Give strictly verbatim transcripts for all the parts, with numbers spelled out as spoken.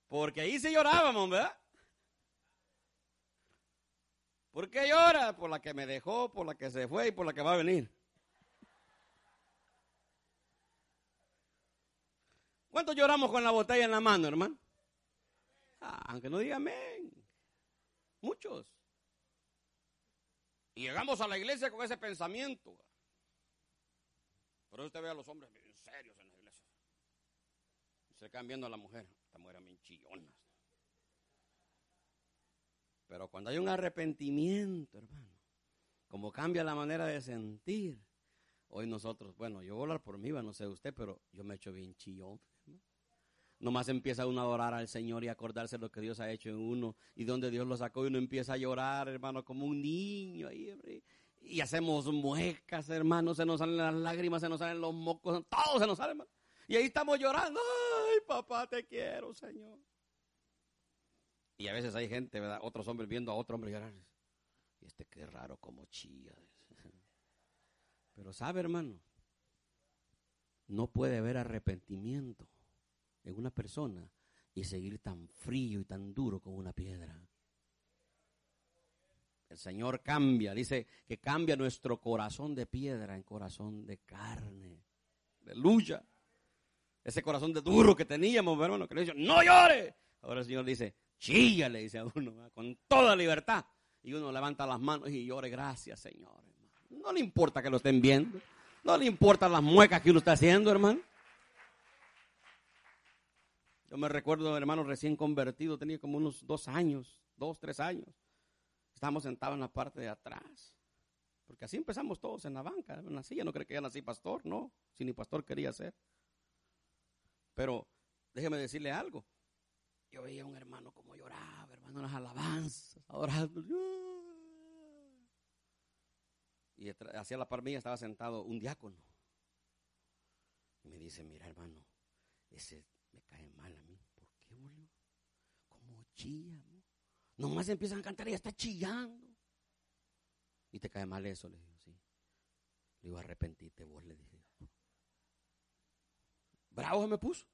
Porque ahí sí llorábamos, ¿verdad? ¿Por qué llora? Por la que me dejó, por la que se fue y por la que va a venir. ¿Cuántos lloramos con la botella en la mano, hermano? Ah, aunque no diga amén. Muchos. Y llegamos a la iglesia con ese pensamiento. Pero usted ve a los hombres bien serios en la iglesia. Se quedan viendo a la mujer. Esta mujer es bien chillona. Pero cuando hay un arrepentimiento, hermano, como cambia la manera de sentir. Hoy nosotros, bueno, yo voy a hablar por mí, no sé usted, pero yo me echo bien chillón. ¿No? Nomás empieza uno a adorar al Señor y a acordarse de lo que Dios ha hecho en uno y donde Dios lo sacó y uno empieza a llorar, hermano, como un niño ahí, hombre. Y hacemos muecas, hermano, se nos salen las lágrimas, se nos salen los mocos, todo se nos sale, hermano. Y ahí estamos llorando, ay, papá, te quiero, Señor. Y a veces hay gente, ¿verdad? Otros hombres viendo a otro hombre llorar. Y este qué raro como chilla. Pero sabe, hermano, no puede haber arrepentimiento en una persona y seguir tan frío y tan duro como una piedra. El Señor cambia, dice que cambia nuestro corazón de piedra en corazón de carne. Aleluya. Ese corazón de duro que teníamos, hermano, que le dice, no llore. Ahora el Señor dice, chilla, le dice a uno, ¿verdad? Con toda libertad. Y uno levanta las manos y llore, gracias, Señor. Hermano. No le importa que lo estén viendo. No le importan las muecas que uno está haciendo, hermano. Yo me recuerdo, hermano, recién convertido, tenía como unos dos años, dos, tres años. Estábamos sentados en la parte de atrás. Porque así empezamos todos en la banca, en la silla. No creo que ya nací pastor, no. Si ni pastor quería ser. Pero déjeme decirle algo. Yo veía a un hermano como lloraba, hermano, las alabanzas, adorando. Y hacia la par mía estaba sentado un diácono. Y me dice, mira, hermano, ese me cae mal a mí. ¿Por qué, boludo? Como chilla, ¿no? Nomás empiezan a cantar y ya está chillando. ¿Y te cae mal eso? Le digo, sí. Le digo, arrepentirte vos, le dije. Bravo se me puso.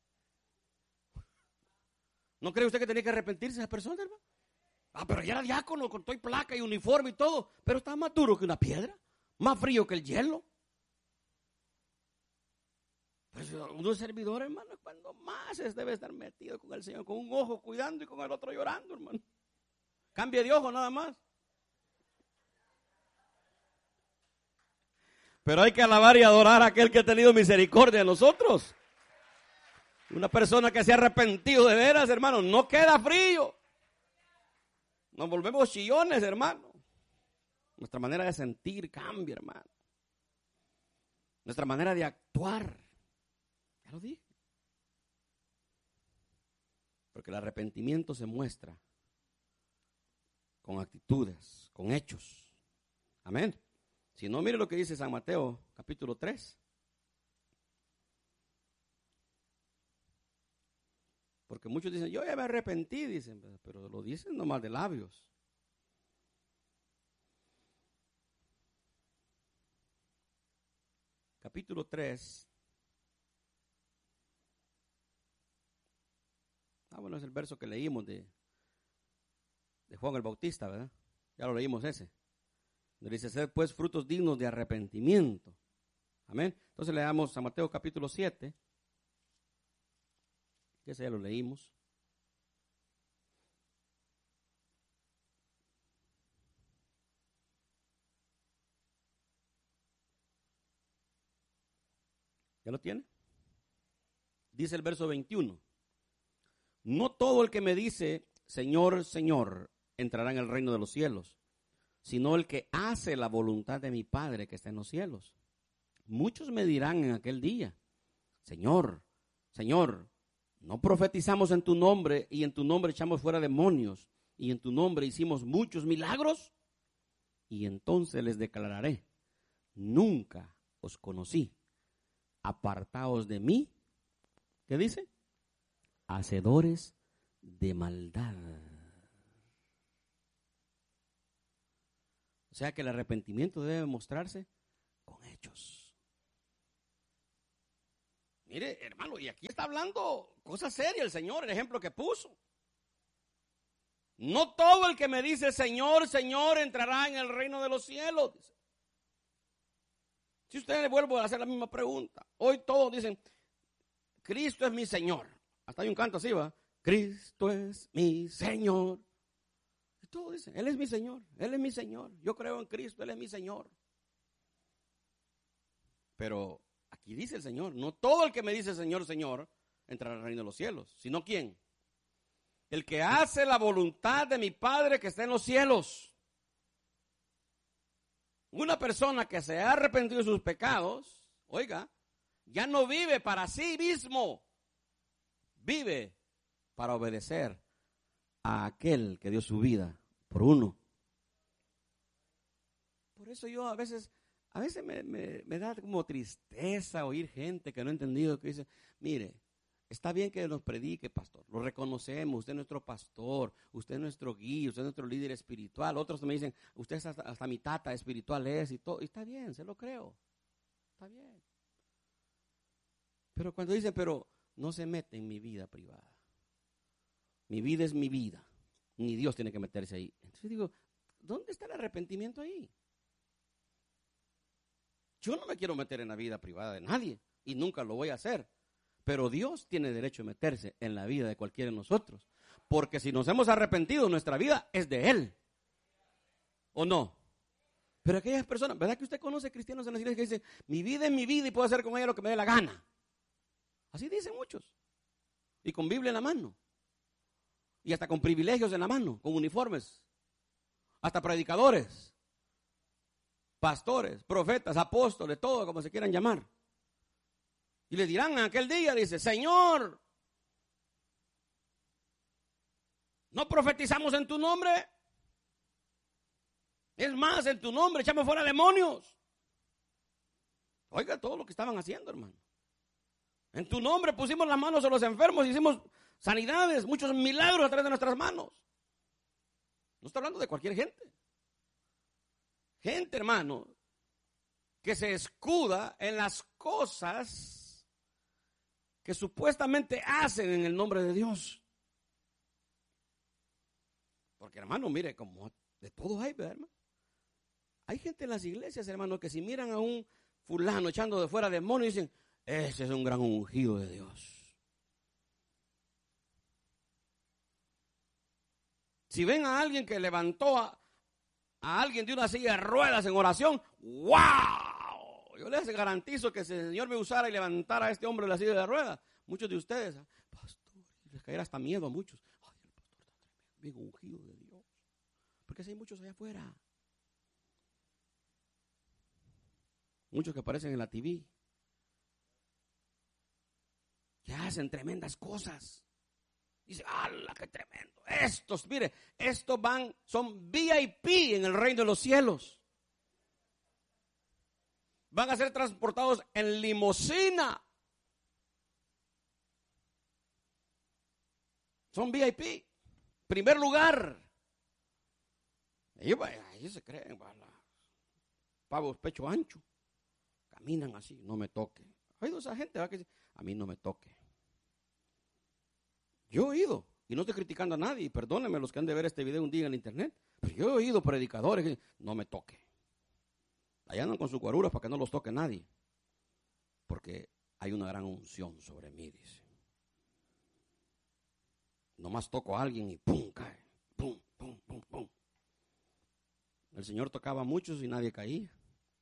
¿No cree usted que tenía que arrepentirse esa persona, hermano? Ah, pero ya era diácono, con todo y placa y uniforme y todo. Pero estaba más duro que una piedra. Más frío que el hielo. Pues uno es servidor, hermano, cuando más es debe estar metido con el Señor, con un ojo cuidando y con el otro llorando, hermano. Cambie de ojo nada más. Pero hay que alabar y adorar a aquel que ha tenido misericordia de nosotros. Una persona que se ha arrepentido de veras, hermano, no queda frío. Nos volvemos chillones, hermano. Nuestra manera de sentir cambia, hermano. Nuestra manera de actuar. Ya lo dije. Porque el arrepentimiento se muestra con actitudes, con hechos. Amén. Si no, mire lo que dice San Mateo, capítulo tres. Porque muchos dicen, yo ya me arrepentí, dicen, pero lo dicen nomás de labios. Capítulo tres. Ah, bueno, es el verso que leímos de, de Juan el Bautista, ¿verdad? Ya lo leímos ese. Donde dice, sed pues frutos dignos de arrepentimiento. Amén. Entonces le damos a Mateo capítulo siete. Ese ya lo leímos. ¿Ya lo tiene? Dice el verso veintiuno. No todo el que me dice, Señor, Señor, entrará en el reino de los cielos, sino el que hace la voluntad de mi Padre que está en los cielos. Muchos me dirán en aquel día, Señor, Señor, ¿no profetizamos en tu nombre y en tu nombre echamos fuera demonios y en tu nombre hicimos muchos milagros? Y entonces les declararé, nunca os conocí, apartaos de mí, ¿qué dice? Hacedores de maldad. O sea que el arrepentimiento debe mostrarse con hechos. Mire, hermano, y aquí está hablando cosas serias el Señor, el ejemplo que puso. No todo el que me dice Señor, Señor entrará en el reino de los cielos. Dice. Si ustedes le vuelvo a hacer la misma pregunta. Hoy todos dicen, Cristo es mi Señor. Hasta hay un canto así, ¿va? Cristo es mi Señor. Y todos dicen, Él es mi Señor, Él es mi Señor. Yo creo en Cristo, Él es mi Señor. Pero aquí dice el Señor, no todo el que me dice Señor, Señor, entrará al reino de los cielos. ¿Sino quién? El que hace la voluntad de mi Padre que está en los cielos. Una persona que se ha arrepentido de sus pecados, oiga, ya no vive para sí mismo, vive para obedecer a aquel que dio su vida por uno. Por eso yo a veces, a veces me, me, me da como tristeza oír gente que no ha entendido, que dice, mire, está bien que nos predique, pastor, lo reconocemos, usted es nuestro pastor, usted es nuestro guía, usted es nuestro líder espiritual. Otros me dicen, usted es hasta, hasta mi tata espiritual es y todo. Y está bien, se lo creo, está bien. Pero cuando dicen, pero no se mete en mi vida privada. Mi vida es mi vida, ni Dios tiene que meterse ahí. Entonces digo, ¿dónde está el arrepentimiento ahí? Yo no me quiero meter en la vida privada de nadie y nunca lo voy a hacer. Pero Dios tiene derecho a meterse en la vida de cualquiera de nosotros. Porque si nos hemos arrepentido, nuestra vida es de Él. ¿O no? Pero aquellas personas, ¿verdad que usted conoce cristianos en las iglesias que dicen, mi vida es mi vida y puedo hacer con ella lo que me dé la gana? Así dicen muchos. Y con Biblia en la mano. Y hasta con privilegios en la mano, con uniformes. Hasta predicadores, pastores, profetas, apóstoles, todo como se quieran llamar. Y le dirán en aquel día, dice, Señor, ¿no profetizamos en tu nombre? Es más, en tu nombre echamos fuera demonios. Oiga todo lo que estaban haciendo, hermano. En tu nombre pusimos las manos a los enfermos, hicimos sanidades, muchos milagros a través de nuestras manos. No está hablando de cualquier gente. Gente, hermano, que se escuda en las cosas que supuestamente hacen en el nombre de Dios. Porque, hermano, mire, como de todo hay, ¿verdad, hermano? Hay gente en las iglesias, hermano, que si miran a un fulano echando de fuera demonios, dicen, ese es un gran ungido de Dios. Si ven a alguien que levantó a, a alguien de una silla de ruedas en oración, ¡wow! Yo les garantizo que si el Señor me usara y levantara a este hombre de la silla de ruedas, muchos de ustedes, pastor, les caerá hasta miedo a muchos. Ay, el pastor está tremendo, bien ungido de Dios. Porque si hay muchos allá afuera. Muchos que aparecen en la T V. Que hacen tremendas cosas. Dice, ¡ala, qué tremendo! Estos, mire, estos van, son V I P en el reino de los cielos. Van a ser transportados en limusina. Son V I P. Primer lugar. Ellos, ellos se creen, pavos pecho ancho. Caminan así, no me toque. Ha oído esa gente, ¿verdad? Que dice, a mí no me toque. Yo he oído, y no estoy criticando a nadie, y perdónenme los que han de ver este video un día en el internet, pero yo he oído predicadores que dicen, no me toque. Allá andan con sus guaruras para que no los toque nadie. Porque hay una gran unción sobre mí, dice. Nomás toco a alguien y pum, cae. Pum, pum, pum, pum. El Señor tocaba a muchos y nadie caía.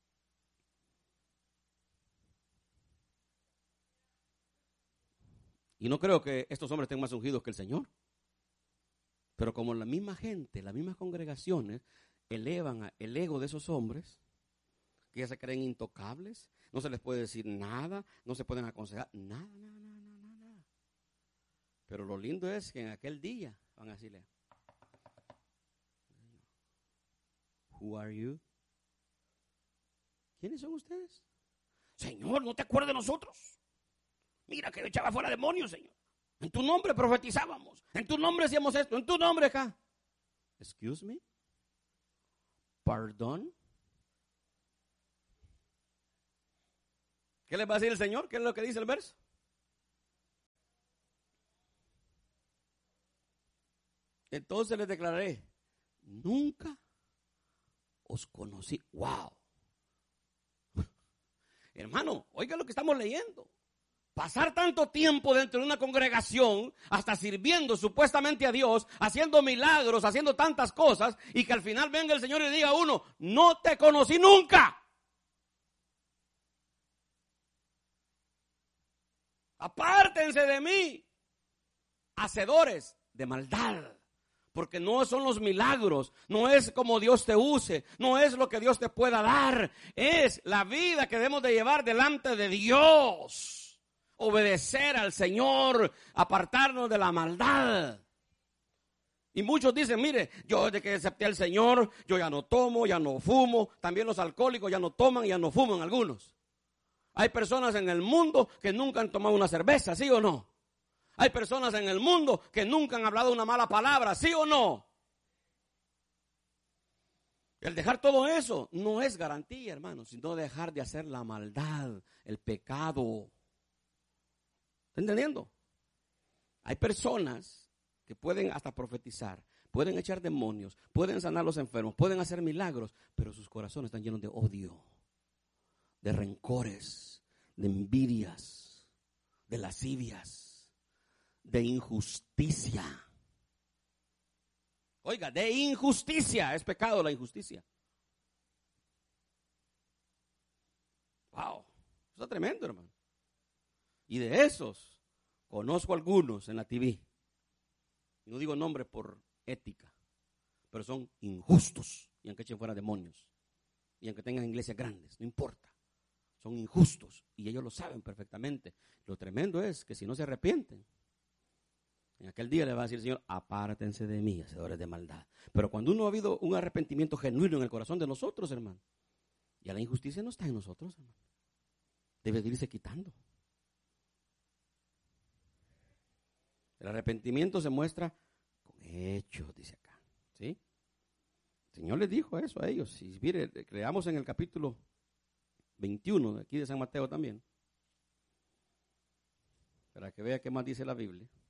Y no creo que estos hombres estén más ungidos que el Señor. Pero como la misma gente, las mismas congregaciones elevan el ego de esos hombres, que ya se creen intocables, no se les puede decir nada, no se pueden aconsejar, nada, nada, nada, nada, nada. Pero lo lindo es que en aquel día van a decirle, Who are you? ¿Quiénes son ustedes? Señor, ¿no te acuerdas de nosotros? Mira que echaba fuera demonios, Señor. En tu nombre profetizábamos. En tu nombre hacíamos esto. En tu nombre acá. Excuse me. Perdón. ¿Qué les va a decir el Señor? ¿Qué es lo que dice el verso? Entonces les declararé, nunca os conocí. ¡Wow! Hermano, oiga lo que estamos leyendo. Pasar tanto tiempo dentro de una congregación, hasta sirviendo supuestamente a Dios, haciendo milagros, haciendo tantas cosas, y que al final venga el Señor y diga a uno, no te conocí nunca. Apártense de mí, hacedores de maldad. Porque no son los milagros, no es como Dios te use, no es lo que Dios te pueda dar, es la vida que debemos de llevar delante de Dios. Obedecer al Señor, apartarnos de la maldad. Y muchos dicen, mire, yo desde que acepté al Señor, yo ya no tomo, ya no fumo, también los alcohólicos ya no toman, ya no fuman algunos. Hay personas en el mundo que nunca han tomado una cerveza, ¿sí o no? Hay personas en el mundo que nunca han hablado una mala palabra, ¿sí o no? El dejar todo eso no es garantía, hermano, sino dejar de hacer la maldad, el pecado. ¿Está entendiendo? Hay personas que pueden hasta profetizar, pueden echar demonios, pueden sanar a los enfermos, pueden hacer milagros, pero sus corazones están llenos de odio, de rencores, de envidias, de lascivias, de injusticia. Oiga, de injusticia, es pecado la injusticia. Wow, eso está tremendo, hermano. Y de esos, conozco algunos en la T V. No digo nombre por ética, pero son injustos. Y aunque echen fuera demonios, y aunque tengan iglesias grandes, no importa. Son injustos y ellos lo saben perfectamente. Lo tremendo es que si no se arrepienten, en aquel día le va a decir el Señor, apártense de mí, hacedores de maldad. Pero cuando uno ha habido un arrepentimiento genuino en el corazón de nosotros, hermano, ya la injusticia no está en nosotros, hermano. Debe de irse quitando. El arrepentimiento se muestra con hechos, dice acá. ¿Sí? El Señor les dijo eso a ellos. Y mire, creamos en el capítulo veintiuno de aquí de San Mateo también, para que vea qué más dice la Biblia.